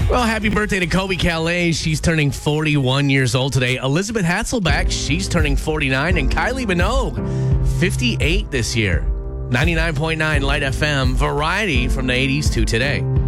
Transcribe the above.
Well, happy birthday to Kobe Calais. She's turning 41 years old today. Elizabeth Hasselbeck, she's turning 49. And Kylie Minogue, 58 this year. 99.9 Light FM, variety from the 80s to today.